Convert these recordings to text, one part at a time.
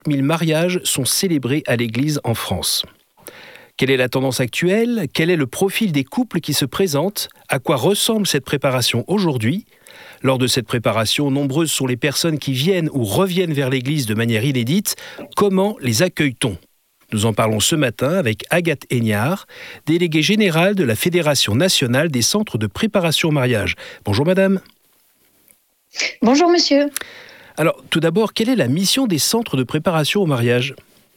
1000 mariages sont célébrés à l'église en France. Quelle est la tendance actuelle ? Quel est le profil des couples qui se présentent ? À quoi ressemble cette préparation aujourd'hui ? Lors de cette préparation, nombreuses sont les personnes qui viennent ou reviennent vers l'église de manière inédite. Comment les accueille-t-on ? Nous en parlons ce matin avec Agathe Haignard, déléguée générale de la Fédération nationale des centres de préparation au mariage. Bonjour madame. Bonjour monsieur. Alors tout d'abord, quelle est la mission des centres de préparation au mariage ?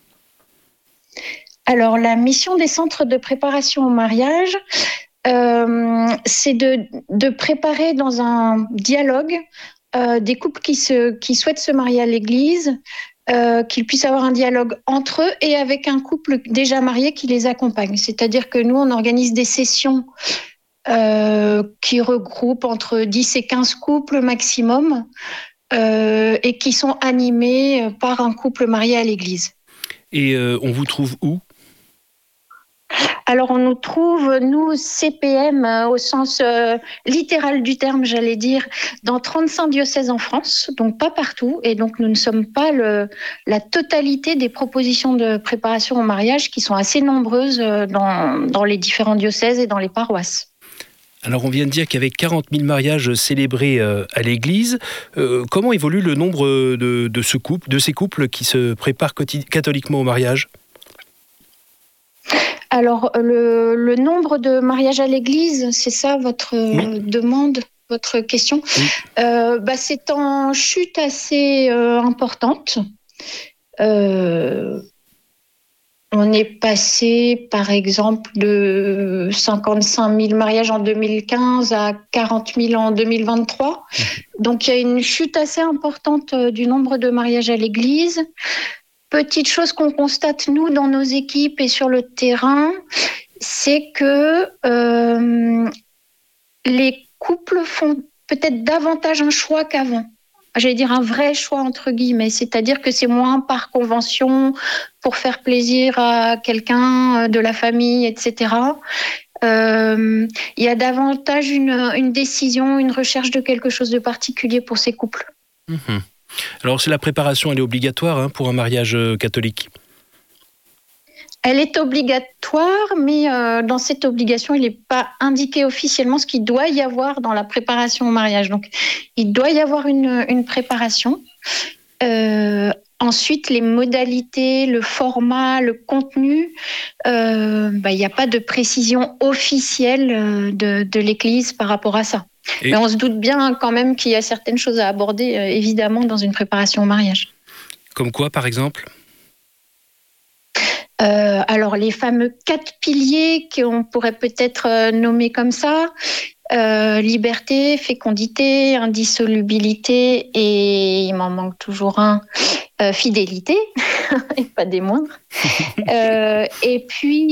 Alors la mission des centres de préparation au mariage, c'est de préparer dans un dialogue des couples qui souhaitent se marier à l'église, qu'ils puissent avoir un dialogue entre eux et avec un couple déjà marié qui les accompagne. C'est-à-dire que nous, on organise des sessions qui regroupent entre 10 et 15 couples maximum et qui sont animés par un couple marié à l'église. Et on vous trouve où ? Alors, on nous trouve, nous, CPM, au sens littéral du terme, j'allais dire, dans 35 diocèses en France, donc pas partout. Et donc, nous ne sommes pas la totalité des propositions de préparation au mariage qui sont assez nombreuses dans les différents diocèses et dans les paroisses. Alors, on vient de dire qu'avec 40 000 mariages célébrés à l'église, comment évolue le nombre de ces couples qui se préparent catholiquement au mariage ? Alors, le nombre de mariages à l'église, c'est ça votre demande, votre question ? Oui. C'est en chute assez importante. On est passé, par exemple, de 55 000 mariages en 2015 à 40 000 en 2023. Donc, il y a une chute assez importante du nombre de mariages à l'église. Petite chose qu'on constate, nous, dans nos équipes et sur le terrain, c'est que les couples font peut-être davantage un choix qu'avant. J'allais dire un vrai choix, entre guillemets. C'est-à-dire que c'est moins par convention, pour faire plaisir à quelqu'un de la famille, etc. Il y a davantage une décision, une recherche de quelque chose de particulier pour ces couples. Mmh. Alors, la préparation, elle est obligatoire pour un mariage catholique ? Elle est obligatoire, mais dans cette obligation, il n'est pas indiqué officiellement ce qu'il doit y avoir dans la préparation au mariage. Donc, il doit y avoir une préparation. Ensuite, les modalités, le format, le contenu, il n'y a pas de précision officielle de l'Église par rapport à ça. Mais on se doute bien quand même qu'il y a certaines choses à aborder, évidemment, dans une préparation au mariage. Comme quoi, par exemple ? Alors, les fameux 4 piliers qu'on pourrait peut-être nommer comme ça, liberté, fécondité, indissolubilité et il m'en manque toujours un, fidélité, et pas des moindres. Et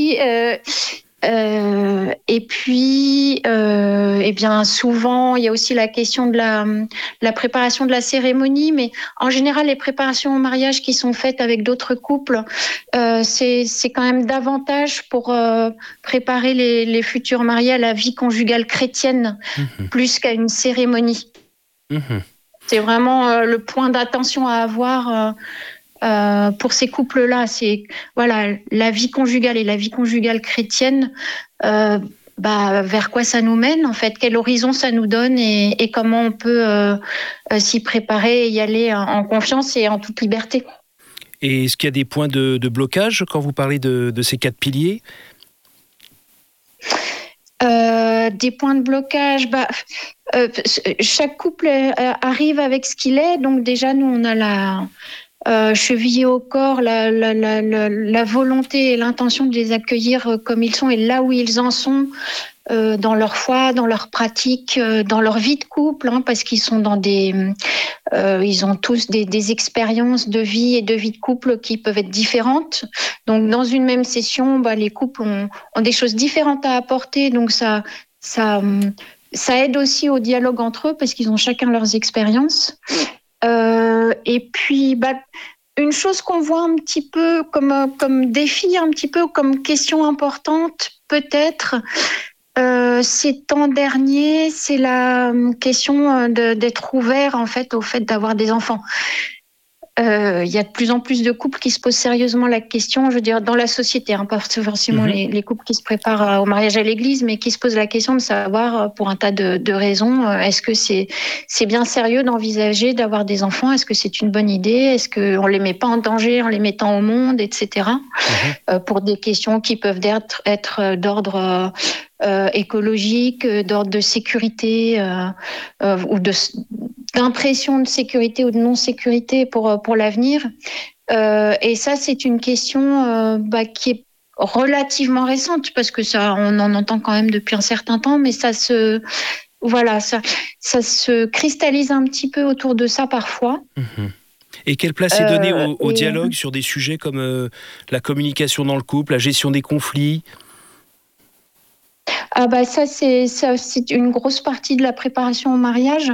bien souvent il y a aussi la question de la préparation de la cérémonie, mais en général les préparations au mariage qui sont faites avec d'autres couples, c'est quand même davantage pour préparer les futurs mariés à la vie conjugale chrétienne plus qu'à une cérémonie. C'est vraiment le point d'attention à avoir pour ces couples-là. C'est la vie conjugale et la vie conjugale chrétienne, vers quoi ça nous mène en fait, quel horizon ça nous donne et comment on peut s'y préparer et y aller en confiance et en toute liberté. Et est-ce qu'il y a des points de blocage quand vous parlez de ces 4 piliers ? Des points de blocage, chaque couple arrive avec ce qu'il est. Donc déjà, nous, on a la chevillée au corps, la volonté et l'intention de les accueillir comme ils sont et là où ils en sont dans leur foi, dans leur pratique, dans leur vie de couple, parce qu'ils sont dans ils ont tous des expériences de vie et de vie de couple qui peuvent être différentes. Donc, dans une même session, les couples ont des choses différentes à apporter. Donc, ça aide aussi au dialogue entre eux parce qu'ils ont chacun leurs expériences. Et puis, une chose qu'on voit un petit peu comme défi, un petit peu comme question importante, peut-être, ces temps derniers, c'est la question d'être ouvert en fait au fait d'avoir des enfants. il y a de plus en plus de couples qui se posent sérieusement la question, je veux dire, dans la société, pas forcément les couples qui se préparent au mariage à l'église, mais qui se posent la question de savoir, pour un tas de raisons, est-ce que c'est bien sérieux d'envisager d'avoir des enfants? Est-ce que c'est une bonne idée? Est-ce qu'on ne les met pas en danger en les mettant au monde, etc. Pour des questions qui peuvent être d'ordre écologique, d'ordre de sécurité ou d'impression de sécurité ou de non-sécurité pour l'avenir. Et ça, c'est une question qui est relativement récente, parce que ça, on en entend quand même depuis un certain temps, mais ça se cristallise un petit peu autour de ça parfois. Et quelle place est donnée au dialogue sur des sujets comme la communication dans le couple, la gestion des conflits? Ça c'est une grosse partie de la préparation au mariage.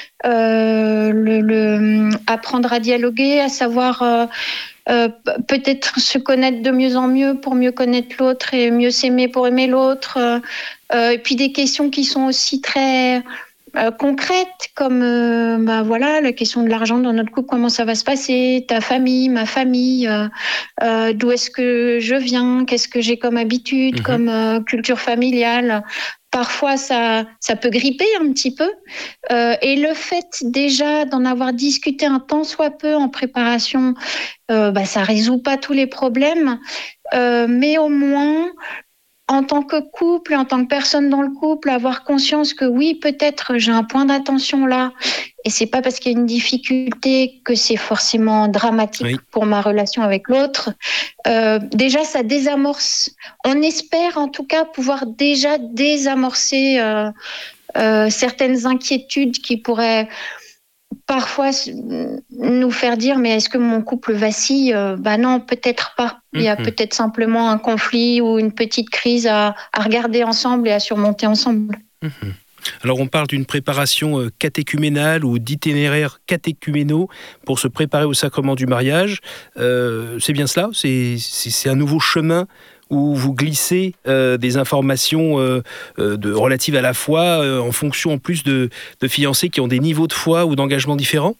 Apprendre à dialoguer, à savoir peut-être se connaître de mieux en mieux pour mieux connaître l'autre et mieux s'aimer pour aimer l'autre. Et puis des questions qui sont aussi très concrètes, comme la question de l'argent dans notre couple, comment ça va se passer, ta famille, ma famille, d'où est-ce que je viens, qu'est-ce que j'ai comme habitude, comme culture familiale. Parfois, ça peut gripper un petit peu. Et le fait déjà d'en avoir discuté un tant soit peu en préparation, ça résout pas tous les problèmes. Mais au moins, en tant que couple, en tant que personne dans le couple, avoir conscience que oui, peut-être j'ai un point d'attention là, et c'est pas parce qu'il y a une difficulté que c'est forcément dramatique pour ma relation avec l'autre. Déjà, ça désamorce. On espère en tout cas pouvoir déjà désamorcer certaines inquiétudes qui pourraient parfois nous faire dire mais est-ce que mon couple vacille? Non, peut-être pas. Il y a peut-être simplement un conflit ou une petite crise à regarder ensemble et à surmonter ensemble. Alors on parle d'une préparation catéchuménale ou d'itinéraires catéchuménaux pour se préparer au sacrement du mariage. C'est bien cela? C'est un nouveau chemin où vous glissez des informations relatives à la foi en fonction en plus de fiancés qui ont des niveaux de foi ou d'engagement différents?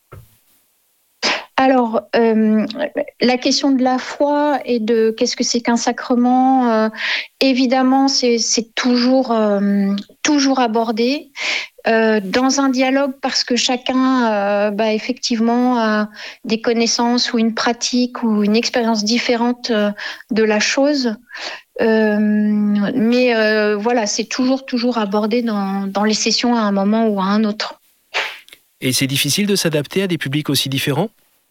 Alors, la question de la foi et de qu'est-ce que c'est qu'un sacrement, évidemment, c'est toujours abordé dans un dialogue, parce que chacun, effectivement, a des connaissances ou une pratique ou une expérience différente de la chose. Mais c'est toujours abordé dans les sessions à un moment ou à un autre. Et c'est difficile de s'adapter à des publics aussi différents?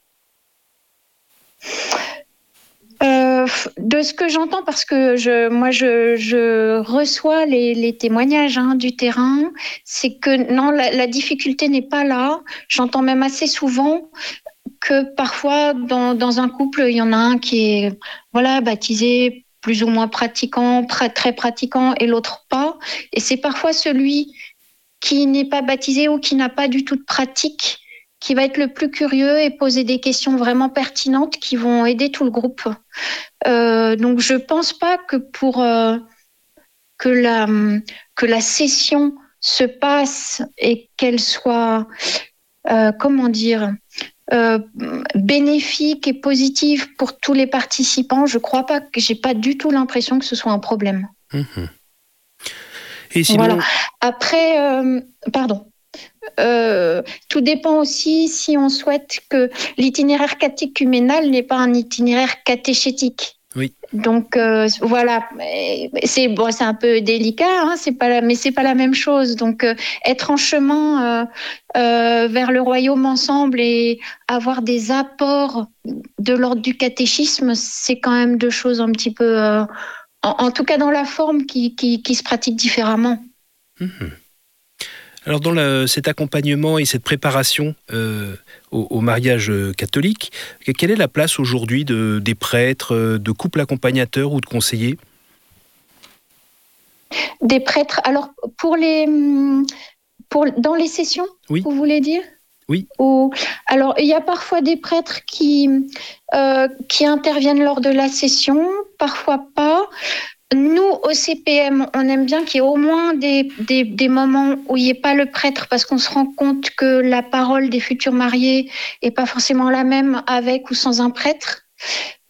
De ce que j'entends, parce que je reçois les témoignages du terrain, c'est que non, la difficulté n'est pas là. J'entends même assez souvent que parfois dans un couple, il y en a un qui est baptisé, plus ou moins pratiquant, très pratiquant, et l'autre pas. Et c'est parfois celui qui n'est pas baptisé ou qui n'a pas du tout de pratique qui va être le plus curieux et poser des questions vraiment pertinentes qui vont aider tout le groupe. Donc je pense pas que pour que la session se passe et qu'elle soit bénéfique et positive pour tous les participants. Je crois pas, que j'ai pas du tout l'impression que ce soit un problème. Et sinon... Voilà. Après, pardon. Tout dépend aussi si on souhaite que l'itinéraire catéchuménal n'est pas un itinéraire catéchétique. Oui. Donc c'est un peu délicat, mais c'est pas la même chose. Donc être en chemin vers le royaume ensemble et avoir des apports de l'ordre du catéchisme, c'est quand même deux choses un petit peu, en tout cas dans la forme, qui se pratiquent différemment. Alors dans cet accompagnement et cette préparation au mariage catholique, quelle est la place aujourd'hui des prêtres, de couples accompagnateurs ou de conseillers? Des prêtres, alors dans les sessions, oui. Vous voulez dire? Oui. Alors il y a parfois des prêtres qui interviennent lors de la session, parfois pas. Nous, au CPM, on aime bien qu'il y ait au moins des moments où il n'y ait pas le prêtre, parce qu'on se rend compte que la parole des futurs mariés n'est pas forcément la même avec ou sans un prêtre.